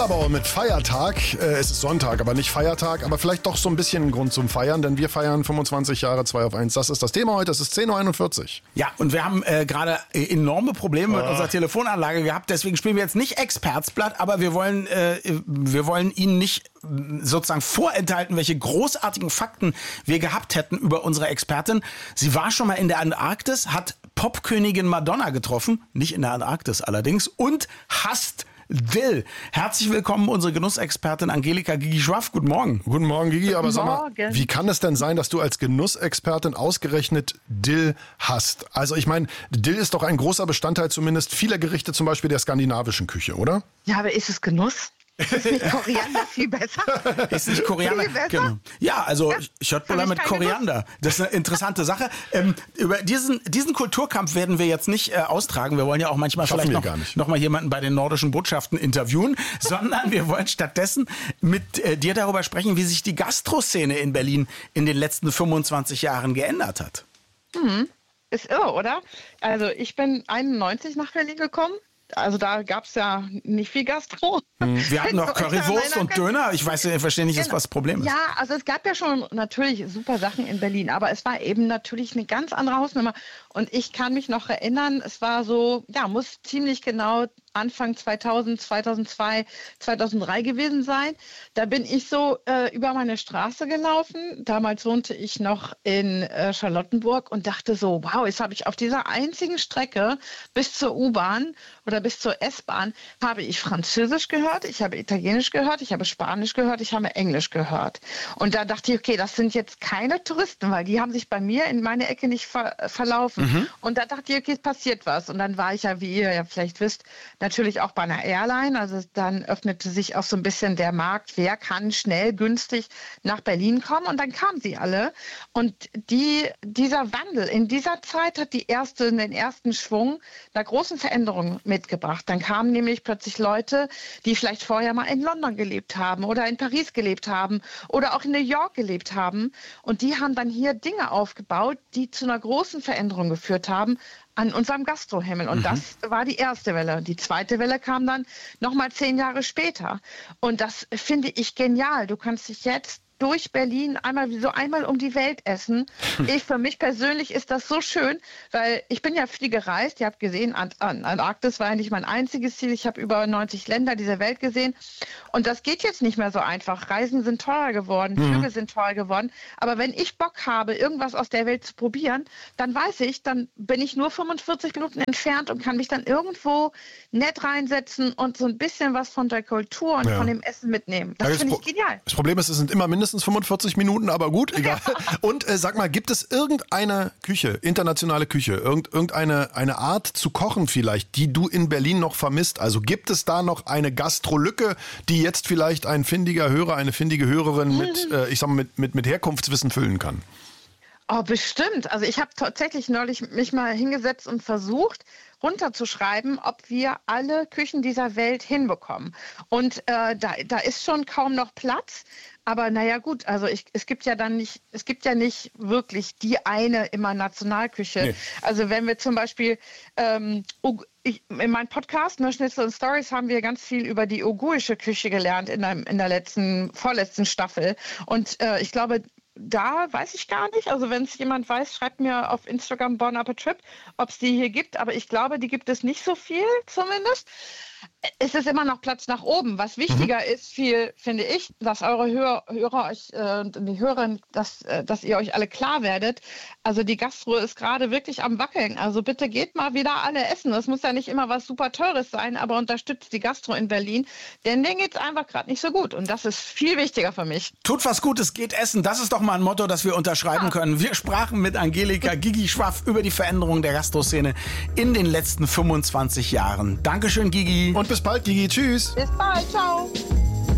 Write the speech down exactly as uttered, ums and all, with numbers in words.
Wunderbar mit Feiertag. Äh, es ist Sonntag, aber nicht Feiertag, aber vielleicht doch so ein bisschen ein Grund zum Feiern, denn wir feiern fünfundzwanzig Jahre zwei auf eins. Das ist das Thema heute, es ist zehn Uhr einundvierzig. Ja, und wir haben äh, gerade enorme Probleme oh. mit unserer Telefonanlage gehabt, deswegen spielen wir jetzt nicht Expertsblatt, aber wir wollen, äh, wir wollen Ihnen nicht sozusagen vorenthalten, welche großartigen Fakten wir gehabt hätten über unsere Expertin. Sie war schon mal in der Antarktis, hat Popkönigin Madonna getroffen, nicht in der Antarktis allerdings, und hasst Dill. Herzlich willkommen, unsere Genussexpertin Angelika Gigi Schwaff. Guten Morgen. Guten Morgen, Gigi. Guten aber sag mal, Morgen. Wie kann es denn sein, dass du als Genussexpertin ausgerechnet Dill hast? Also ich meine, Dill ist doch ein großer Bestandteil zumindest vieler Gerichte, zum Beispiel der skandinavischen Küche, oder? Ja, aber ist es Genuss? Ist nicht Koriander viel besser? Ist nicht Koriander? Viel besser? Genau. Ja, also Ja, Schöttbuller mit Koriander. Genuss. Das ist eine interessante Sache. Ähm, über diesen, diesen Kulturkampf werden wir jetzt nicht äh, austragen. Wir wollen ja auch manchmal Schaffen vielleicht wir noch, gar nicht. noch mal jemanden bei den nordischen Botschaften interviewen, sondern wir wollen stattdessen mit äh, dir darüber sprechen, wie sich die Gastroszene in Berlin in den letzten fünfundzwanzig Jahren geändert hat. Mhm. Ist irre, oder? Also ich bin einundneunzig nach Berlin gekommen. Also da gab es ja nicht viel Gastro. Wir hatten noch Currywurst und Döner. Ich weiß, ich verstehe nicht, genau. was das Problem ist. Ja, also es gab ja schon natürlich super Sachen in Berlin, aber es war eben natürlich eine ganz andere Hausnummer. Und ich kann mich noch erinnern, es war so, ja, muss ziemlich genau Anfang zweitausend, zweitausendzwei, zweitausenddrei gewesen sein. Da bin ich so äh, über meine Straße gelaufen. Damals wohnte ich noch in äh, Charlottenburg und dachte so, wow, jetzt habe ich auf dieser einzigen Strecke bis zur U-Bahn oder bis zur S-Bahn habe ich Französisch gehört, ich habe Italienisch gehört, ich habe Spanisch gehört, ich habe Englisch gehört. Und da dachte ich, okay, das sind jetzt keine Touristen, weil die haben sich bei mir in meine Ecke nicht ver- verlaufen. Mhm. Und da dachte ich, okay, es passiert was. Und dann war ich ja, wie ihr ja vielleicht wisst, natürlich auch bei einer Airline. Also dann öffnete sich auch so ein bisschen der Markt, wer kann schnell, günstig nach Berlin kommen. Und dann kamen sie alle. Und die, dieser Wandel in dieser Zeit hat die erste, den ersten Schwung einer großen Veränderung mitgebracht. Dann kamen nämlich plötzlich Leute, die vielleicht vorher mal in London gelebt haben oder in Paris gelebt haben oder auch in New York gelebt haben. Und die haben dann hier Dinge aufgebaut, die zu einer großen Veränderung geführt haben an unserem Gastrohimmel. Und mhm. das war die erste Welle. Die zweite Welle kam dann nochmal zehn Jahre später. Und das finde ich genial. Du kannst dich jetzt durch Berlin einmal so einmal um die Welt essen. Ich, für mich persönlich ist das so schön, weil ich bin ja viel gereist. Ihr habt gesehen, Antarktis war ja nicht mein einziges Ziel. Ich habe über neunzig Länder dieser Welt gesehen. Und das geht jetzt nicht mehr so einfach. Reisen sind teurer geworden, mhm. Flüge sind teuer geworden. Aber wenn ich Bock habe, irgendwas aus der Welt zu probieren, dann weiß ich, dann bin ich nur fünfundvierzig Minuten entfernt und kann mich dann irgendwo nett reinsetzen und so ein bisschen was von der Kultur und ja. von dem Essen mitnehmen. Das finde ich genial. Das Problem ist, es sind immer mindestens fünfundvierzig Minuten, aber gut, egal. Und äh, sag mal, gibt es irgendeine Küche, internationale Küche, irgend, irgendeine eine Art zu kochen vielleicht, die du in Berlin noch vermisst? Also gibt es da noch eine Gastrolücke, die jetzt vielleicht ein findiger Hörer, eine findige Hörerin mit, äh, ich sag mal, mit, mit, mit Herkunftswissen füllen kann? Oh, bestimmt. Also ich habe tatsächlich neulich mich mal hingesetzt und versucht, runterzuschreiben, ob wir alle Küchen dieser Welt hinbekommen. Und äh, da, da ist schon kaum noch Platz. Aber naja gut, also ich, es gibt ja dann nicht, es gibt ja nicht wirklich die eine immer Nationalküche. Nee. Also wenn wir zum Beispiel ähm, ich, in meinem Podcast, ne, Schnitzel und Stories, haben wir ganz viel über die uigurische Küche gelernt in der, in der letzten, vorletzten Staffel. Und äh, ich glaube, da weiß ich gar nicht. Also wenn es jemand weiß, schreibt mir auf Instagram Bon Appetit, ob es die hier gibt. Aber ich glaube, die gibt es nicht so viel zumindest. Es ist immer noch Platz nach oben. Was wichtiger mhm. ist, viel finde ich, dass eure Hörer, Hörer euch, äh, die Hörerinnen, dass, äh, dass ihr euch alle klar werdet. Also die Gastro ist gerade wirklich am Wackeln. Also bitte geht mal wieder alle essen. Das muss ja nicht immer was super Teures sein, aber unterstützt die Gastro in Berlin. Denn denen geht es einfach gerade nicht so gut. Und das ist viel wichtiger für mich. Tut was Gutes, geht essen. Das ist doch mal ein Motto, das wir unterschreiben ja. können. Wir sprachen mit Angelika Gigi Schwaff über die Veränderung der Gastroszene in den letzten fünfundzwanzig Jahren. Dankeschön, Gigi. Und bis bald, Gigi. Tschüss. Bis bald. Ciao.